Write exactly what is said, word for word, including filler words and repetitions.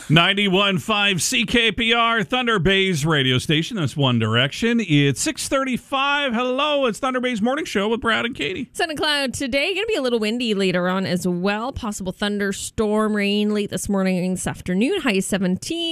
ninety-one point five C K P R, Thunder Bay's radio station. That's One Direction. It's six thirty-five. Hello, it's Thunder Bay's Morning Show with Brad and Katie. Sun and cloud today. Going to be a little windy later on as well. Possible thunderstorm rain late this morning and this afternoon. High seventeen.